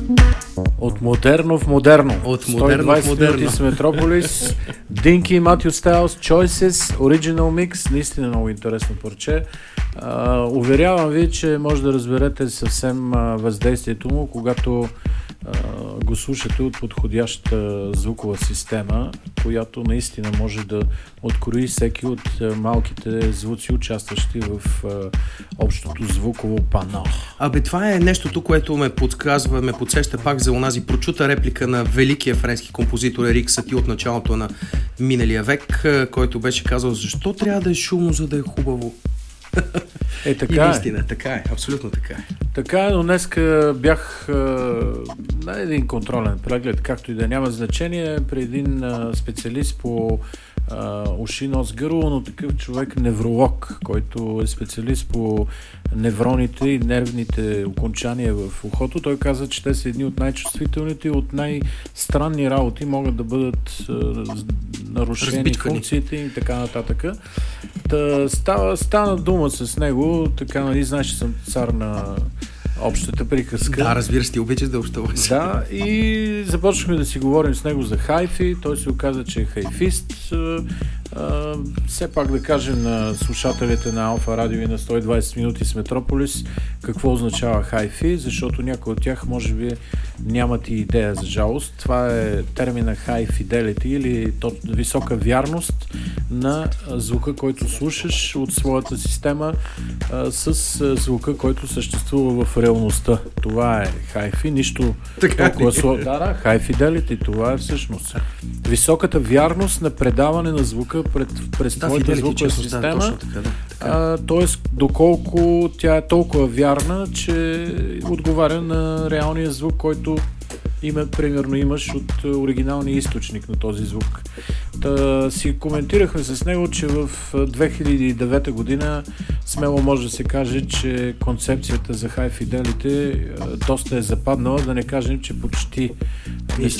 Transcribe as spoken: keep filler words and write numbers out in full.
От модерно в модерно. От модерно в модерно. сто и двайсет минути с Метрополис. Динки и Матю Стайлс, Choices, Original Mix. Наистина много интересно парче. Uh, уверявам ви, че може да разберете съвсем uh, въздействието му, когато uh, го слушате от подходяща звукова система, която наистина може да открои всеки от uh, малките звуци, участващи в uh, общото звуково пано. Абе, това е нещото, което ме подсказва, ме подсеща пак за онази прочута реплика на великия френски композитор Ерик Сати от началото на миналия век, който беше казал: защо трябва да е шумно, за да е хубаво? Е, така и е. наистина, така е, абсолютно така е. Така е, но днеска бях а, на един контролен преглед, както и да няма значение, при един а, специалист по а, уши, нос, гърло, но такъв човек невролог, който е специалист по невроните и нервните окончания в ухото. Той каза, че те са едни от най-чувствителните и от най-странни работи, могат да бъдат а, нарушени Разбичкани. функциите и така нататък. Та, става, стана дума с него, така, нали, знаеш, че съм цар на общата приказка. Да, разбира се, ти обичаш да общуваш. Да, и започнахме да си говорим с него за хайфи. Той се оказа, че е хайфист. А, все пак да кажем на слушателите на Алфа Радио и на сто и двайсет минути с Метрополис какво означава хайфи, защото някои от тях може би нямат и идея, за жалост. Това е термина high fidelity или висока вярност на звука, който слушаш от своята система а, с звука, който съществува в реалността. Това е хайфи, нищо така толкова сложно. Да, да, high fidelity, това е всъщност високата вярност на предаване на звука пред, през да, твоята fidelity, звукова честно, система. да, точно така, да, така. А, тоест, доколко тя е толкова вярна, че отговаря на реалния звук, който има, примерно имаш от оригиналния източник на този звук. Та, си коментирахме с него, че в две хиляди и девета година смело може да се каже, че концепцията за high fidelity доста е западнала, да не кажем, че почти